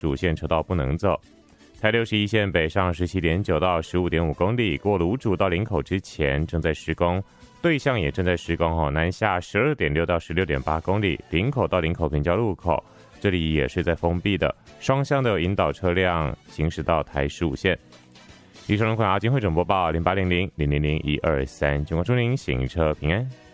主线车道不能走。台61线北上17.9到15.5公里，过芦竹到林口之前正在施工，对向也正在施工南下12.6到16.8公里，林口到林口平交路口，这里也是在封闭的，双向的引导车辆行驶到台15线。以上款阿金会整播报0800000123，警告祝您行车平安。